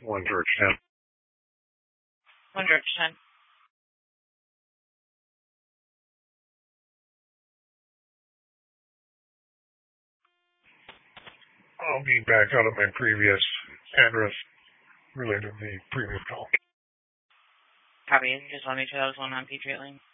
1 George 10. 1 George 10. I'll be back out of my previous address related to the previous call. Copy. Just let me know that was going on Patriot Lane.